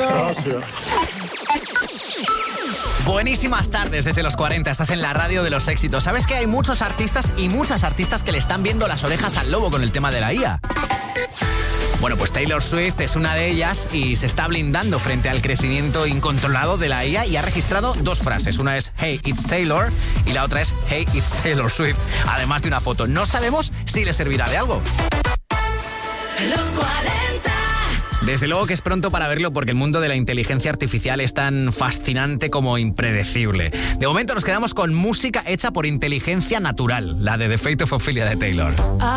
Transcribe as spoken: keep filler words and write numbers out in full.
Socio. Buenísimas tardes desde los cuarenta, estás en la radio de los éxitos. ¿Sabes que hay muchos artistas y muchas artistas que le están viendo las orejas al lobo con el tema de la I A? Bueno, pues Taylor Swift es una de ellas y se está blindando frente al crecimiento incontrolado de la I A y ha registrado dos frases. Una es Hey, it's Taylor y la otra es Hey, it's Taylor Swift. Además de una foto. No sabemos si le servirá de algo. Los cuarenta. Desde luego que es pronto para verlo porque el mundo de la inteligencia artificial es tan fascinante como impredecible. De momento nos quedamos con música hecha por inteligencia natural, la de The Fate of Ophelia de Taylor.